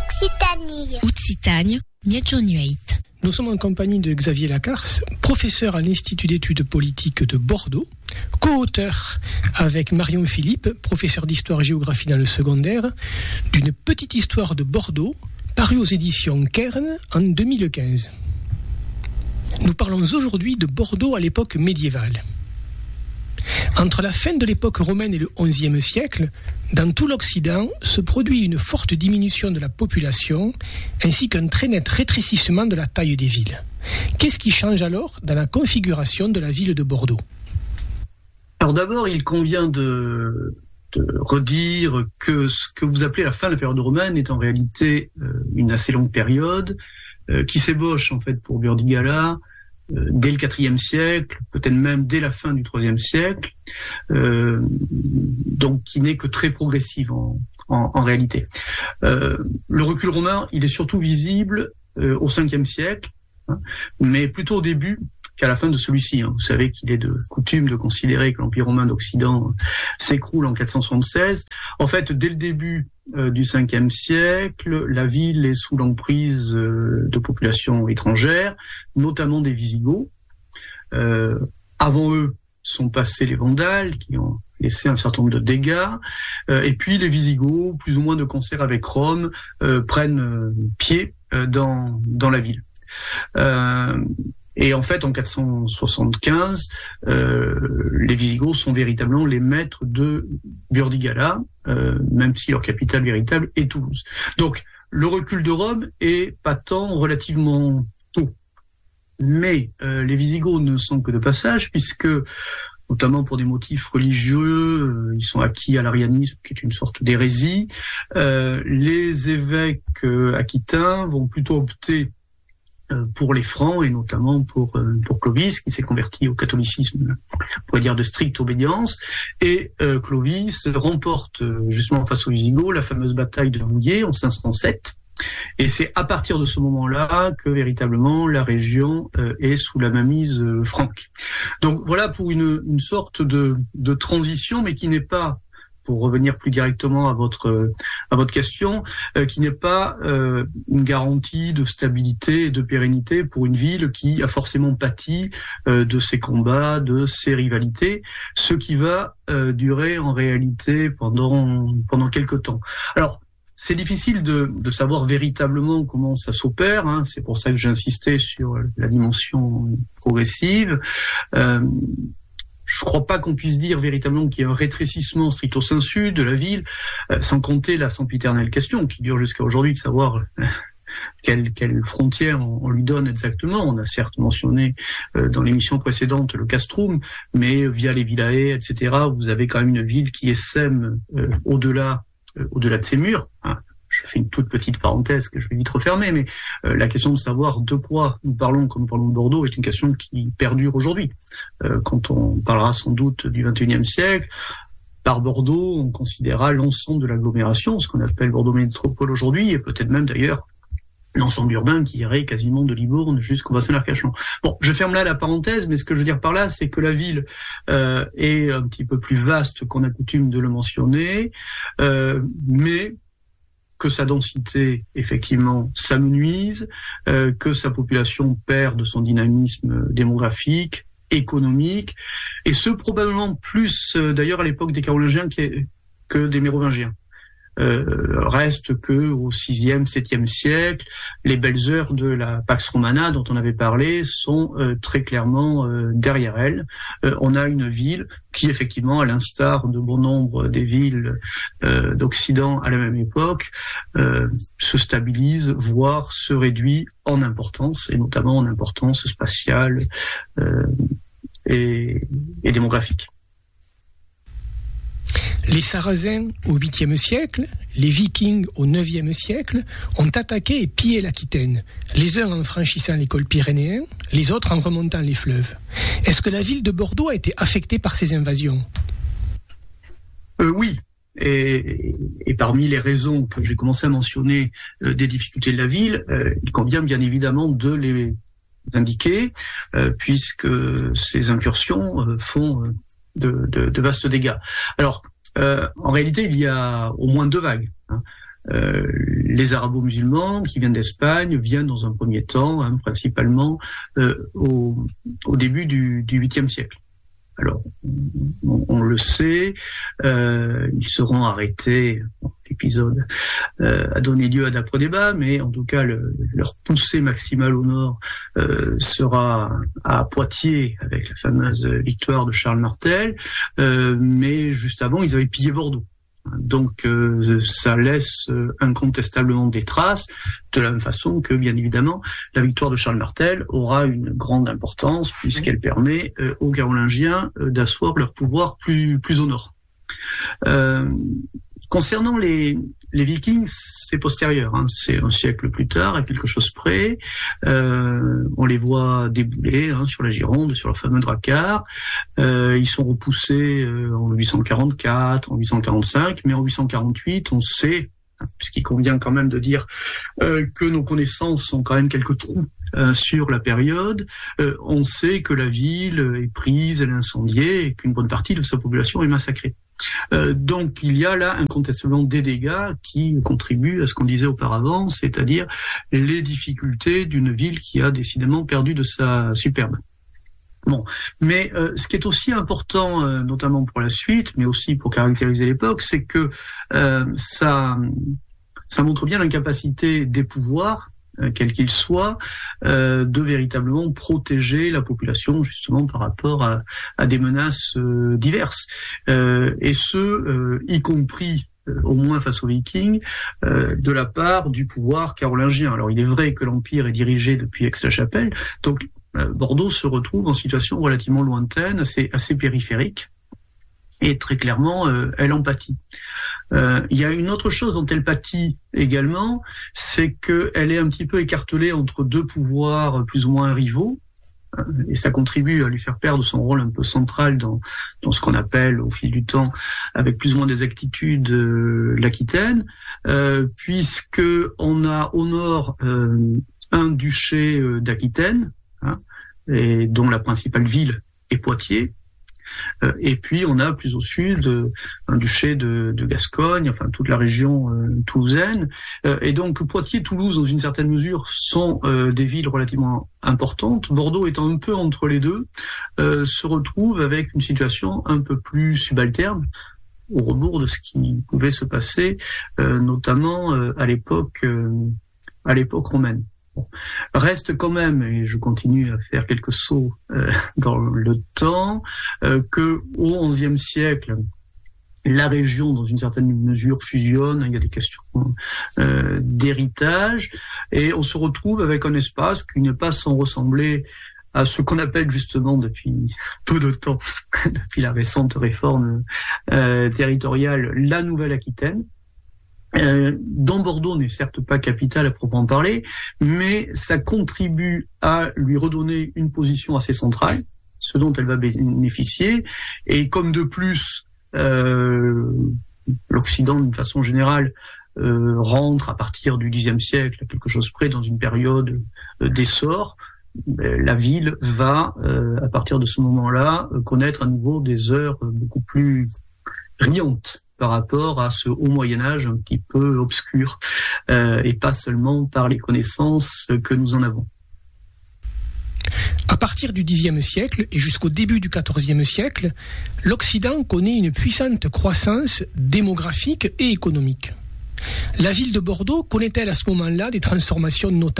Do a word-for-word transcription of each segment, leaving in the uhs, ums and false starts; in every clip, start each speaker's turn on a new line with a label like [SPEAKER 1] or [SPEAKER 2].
[SPEAKER 1] Occitanie.
[SPEAKER 2] Occitanie, Miaggiognueit.
[SPEAKER 3] Nous sommes en compagnie de Xavier Lacarce, professeur à l'Institut d'études politiques de Bordeaux, co-auteur avec Marion Philippe, professeur d'histoire-géographie dans le secondaire, d'une petite histoire de Bordeaux, parue aux éditions Kern en deux mille quinze. Nous parlons aujourd'hui de Bordeaux à l'époque médiévale. Entre la fin de l'époque romaine et le onzième siècle, dans tout l'Occident se produit une forte diminution de la population ainsi qu'un très net rétrécissement de la taille des villes. Qu'est-ce qui change alors dans la configuration de la ville de Bordeaux ?
[SPEAKER 4] Alors d'abord, il convient de, de redire que ce que vous appelez la fin de la période romaine est en réalité euh, une assez longue période euh, qui s'ébauche en fait pour Burdigala euh, dès le quatrième siècle, peut-être même dès la fin du troisième siècle, euh, donc qui n'est que très progressive en, en, en réalité. Euh, le recul romain, il est surtout visible euh, au cinquième siècle, hein, mais plutôt au début qu'à la fin de celui-ci. Hein. Vous savez qu'il est de coutume de considérer que l'Empire romain d'Occident s'écroule en quatre cent soixante-seize. En fait, dès le début euh, du cinquième siècle, la ville est sous l'emprise euh, de populations étrangères, notamment des Visigoths. Euh, avant eux sont passés les Vandales, qui ont laissé un certain nombre de dégâts. Euh, et puis les Visigoths, plus ou moins de concert avec Rome, euh, prennent euh, pied euh, dans, dans la ville. Euh, Et en fait, en quatre cent soixante-quinze, euh, les Visigoths sont véritablement les maîtres de Burdigala, euh, même si leur capitale véritable est Toulouse. Donc, le recul de Rome est patent relativement tôt. Mais euh, les Visigoths ne sont que de passage, puisque, notamment pour des motifs religieux, euh, ils sont acquis à l'arianisme, qui est une sorte d'hérésie. Euh, les évêques euh, aquitains vont plutôt opter pour les Francs et notamment pour pour Clovis qui s'est converti au catholicisme, on pourrait dire de stricte obédience, et euh, Clovis remporte euh, justement face aux Visigoths la fameuse bataille de Vouillers en cinq cent sept, et c'est à partir de ce moment-là que véritablement la région euh, est sous la mainmise euh, franque. Donc voilà pour une une sorte de de transition, mais qui n'est pas, pour revenir plus directement à votre à votre question, euh, qui n'est pas euh, une garantie de stabilité et de pérennité pour une ville qui a forcément pâti euh, de ces combats, de ces rivalités, ce qui va euh, durer en réalité pendant pendant quelque temps. Alors, c'est difficile de, de savoir véritablement comment ça s'opère, hein, c'est pour ça que j'insistais sur la dimension progressive. Euh, Je ne crois pas qu'on puisse dire véritablement qu'il y a un rétrécissement stricto sensu de la ville, euh, sans compter la sempiternelle question qui dure jusqu'à aujourd'hui de savoir euh, quelle, quelle frontière on, on lui donne exactement. On a certes mentionné euh, dans l'émission précédente le castrum, mais via les villae, et cetera, vous avez quand même une ville qui essaime euh, au-delà, euh, au-delà de ses murs. Hein. Je fais une toute petite parenthèse que je vais vite refermer, mais euh, la question de savoir de quoi nous parlons quand nous parlons de Bordeaux est une question qui perdure aujourd'hui. Euh, quand on parlera sans doute du vingt et unième siècle, par Bordeaux, on considérera l'ensemble de l'agglomération, ce qu'on appelle Bordeaux Métropole aujourd'hui, et peut-être même d'ailleurs l'ensemble urbain qui irait quasiment de Libourne jusqu'au bassin d'Arcachon. Bon, je ferme là la parenthèse, mais ce que je veux dire par là, c'est que la ville euh, est un petit peu plus vaste qu'on a coutume de le mentionner, euh, mais que sa densité, effectivement, s'amenuise, euh, que sa population perd de son dynamisme démographique, économique, et ce, probablement plus, euh, d'ailleurs, à l'époque des Carolingiens que des Mérovingiens. Euh, reste que au sixième, septième siècle, les belles heures de la Pax Romana dont on avait parlé sont euh, très clairement euh, derrière elle. Euh, on a une ville qui, effectivement, à l'instar de bon nombre des villes euh, d'Occident à la même époque, euh, se stabilise, voire se réduit en importance, et notamment en importance spatiale euh, et, et démographique.
[SPEAKER 3] Les Sarrasins au huitième siècle, les Vikings au neuvième siècle ont attaqué et pillé l'Aquitaine, les uns en franchissant les cols pyrénéens, les autres en remontant les fleuves. Est-ce que la ville de Bordeaux a été affectée par ces invasions ?
[SPEAKER 4] euh, Oui. Et, et parmi les raisons que j'ai commencé à mentionner euh, des difficultés de la ville, euh, il convient bien évidemment de les indiquer, euh, puisque ces incursions euh, font euh, de, de, de vastes dégâts. Alors, euh, en réalité, il y a au moins deux vagues. Hein. Euh, les arabo-musulmans qui viennent d'Espagne viennent dans un premier temps, hein, principalement euh, au, au début du, du huitième siècle. Alors, on, on le sait, euh, ils seront arrêtés. Bon, l'épisode euh, a donné lieu à d'après débat, mais en tout cas, le, leur poussée maximale au nord euh, sera à Poitiers avec la fameuse victoire de Charles Martel. Euh, mais juste avant, ils avaient pillé Bordeaux. Donc euh, ça laisse euh, incontestablement des traces, de la même façon que, bien évidemment, la victoire de Charles Martel aura une grande importance puisqu'elle permet euh, aux Carolingiens euh, d'asseoir leur pouvoir plus, plus au nord. Euh, concernant les, les Vikings, c'est postérieur, hein, c'est un siècle plus tard, à quelque chose près. Euh, on les voit débouler hein, sur la Gironde, sur le fameux Drakkar. Euh, ils sont repoussés euh, en huit cent quarante-quatre, en huit cent quarante-cinq, mais en huit cent quarante-huit, on sait, puisqu'il convient quand même de dire euh, que nos connaissances ont quand même quelques trous euh, sur la période, euh, on sait que la ville est prise, elle est incendiée et qu'une bonne partie de sa population est massacrée. Euh, donc il y a là incontestablement des dégâts qui contribuent à ce qu'on disait auparavant, c'est-à-dire les difficultés d'une ville qui a décidément perdu de sa superbe. Bon, mais euh, ce qui est aussi important, euh, notamment pour la suite, mais aussi pour caractériser l'époque, c'est que euh, ça, ça montre bien l'incapacité des pouvoirs, euh, quels qu'ils soient, euh, de véritablement protéger la population justement par rapport à, à des menaces euh, diverses, euh, et ce, euh, y compris euh, au moins face aux Vikings, euh, de la part du pouvoir carolingien. Alors il est vrai que l'Empire est dirigé depuis Aix-la-Chapelle, donc Bordeaux se retrouve en situation relativement lointaine, assez, assez périphérique, et très clairement, euh, elle en pâtit. Euh, il y a une autre chose dont elle pâtit également, c'est qu'elle est un petit peu écartelée entre deux pouvoirs plus ou moins rivaux, et ça contribue à lui faire perdre son rôle un peu central dans, dans ce qu'on appelle au fil du temps, avec plus ou moins d'exactitude, euh, l'Aquitaine, euh, puisque on a au nord euh, un duché euh, d'Aquitaine, Hein, et dont la principale ville est Poitiers, euh, et puis on a plus au sud euh, un duché de, de Gascogne, enfin toute la région euh, toulousaine, euh, et donc Poitiers et Toulouse dans une certaine mesure sont euh, des villes relativement importantes. Bordeaux étant un peu entre les deux, euh, se retrouve avec une situation un peu plus subalterne, au rebours de ce qui pouvait se passer, euh, notamment euh, à l'époque euh, à l'époque romaine. Bon. Reste quand même, et je continue à faire quelques sauts euh, dans le temps, euh, que au onzième siècle, la région, dans une certaine mesure, fusionne. Il y a des questions euh, d'héritage, et on se retrouve avec un espace qui n'est pas sans ressembler à ce qu'on appelle justement depuis peu de temps, depuis la récente réforme euh, territoriale, la Nouvelle-Aquitaine. Euh, dont Bordeaux n'est certes pas capitale à proprement parler, mais ça contribue à lui redonner une position assez centrale, ce dont elle va bénéficier, et comme de plus euh, l'Occident d'une façon générale euh, rentre à partir du dixième siècle, à quelque chose près, dans une période euh, d'essor, la ville va, euh, à partir de ce moment-là, euh, connaître à nouveau des heures euh, beaucoup plus riantes par rapport à ce haut Moyen-Âge un petit peu obscur, euh, et pas seulement par les connaissances que nous en avons.
[SPEAKER 3] À partir du dixième siècle et jusqu'au début du quatorzième siècle, l'Occident connaît une puissante croissance démographique et économique. La ville de Bordeaux connaît-elle à ce moment-là des transformations notables ?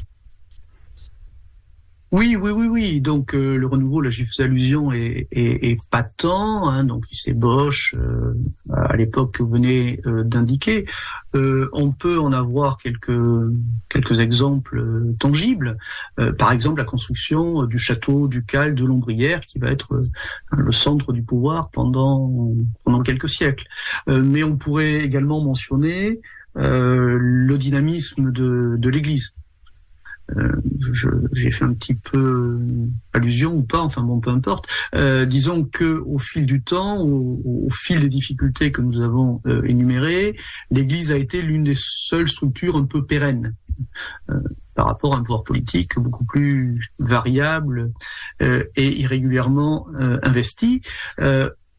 [SPEAKER 4] Oui, oui, oui, oui. Donc euh, le renouveau, là j'y faisais allusion, est, est, est patent. Hein, donc il s'ébauche euh, à l'époque que vous venez euh, d'indiquer. Euh, on peut en avoir quelques quelques exemples euh, tangibles. Euh, par exemple, la construction euh, du château ducal de Lombrières, qui va être euh, le centre du pouvoir pendant pendant quelques siècles. Euh, mais on pourrait également mentionner euh, le dynamisme de, de l'Église. Euh, je, j'ai fait un petit peu allusion ou pas, enfin bon, peu importe. Euh, disons que au fil du temps, au, au fil des difficultés que nous avons euh, énumérées, l'Église a été l'une des seules structures un peu pérennes euh, par rapport à un pouvoir politique beaucoup plus variable euh, et irrégulièrement euh, investi. Euh,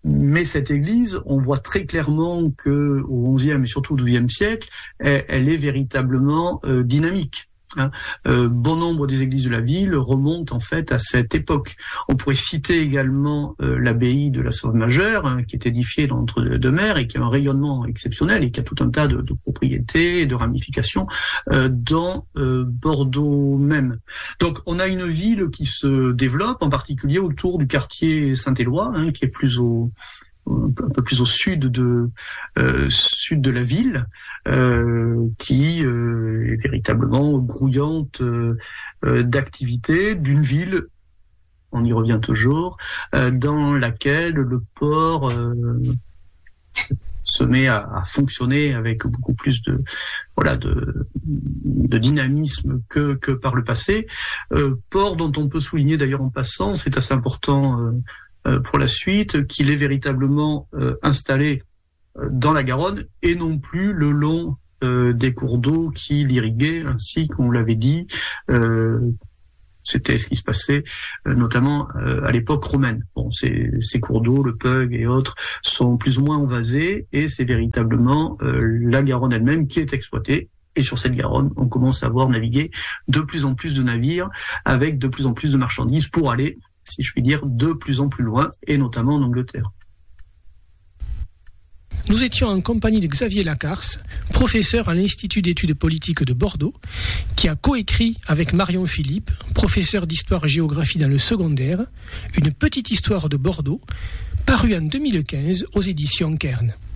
[SPEAKER 4] mais cette église, on voit très clairement que au onzième et surtout au douzième siècle, elle, elle est véritablement euh, dynamique. Hein. Euh, bon nombre des églises de la ville remontent en fait à cette époque. On pourrait citer également euh, l'abbaye de la Sauve-Majeure, hein, qui est édifiée dans l'entre-deux-mers et qui a un rayonnement exceptionnel et qui a tout un tas de, de propriétés et de ramifications euh, dans euh, Bordeaux même. Donc on a une ville qui se développe, en particulier autour du quartier Saint-Éloi, hein, qui est plus au un peu plus au sud de euh, sud de la ville, euh, qui euh, est véritablement grouillante euh, euh, d'activité d'une ville, on y revient toujours, euh, dans laquelle le port euh, se met à, à fonctionner avec beaucoup plus de voilà de, de dynamisme que que par le passé. Euh, port dont on peut souligner d'ailleurs en passant, c'est assez important. Euh, pour la suite, qu'il est véritablement euh, installé euh, dans la Garonne et non plus le long euh, des cours d'eau qui l'irriguaient, ainsi qu'on l'avait dit. Euh, c'était ce qui se passait euh, notamment euh, à l'époque romaine. Bon, ces, ces cours d'eau, le Pug et autres, sont plus ou moins envasés et c'est véritablement euh, la Garonne elle-même qui est exploitée. Et sur cette Garonne, on commence à voir naviguer de plus en plus de navires avec de plus en plus de marchandises pour aller, si je puis dire, de plus en plus loin, et notamment en Angleterre.
[SPEAKER 3] Nous étions en compagnie de Xavier Lacarce, professeur à l'Institut d'études politiques de Bordeaux, qui a coécrit avec Marion Philippe, professeur d'histoire-géographie dans le secondaire, une petite histoire de Bordeaux, parue en deux mille quinze aux éditions Kern.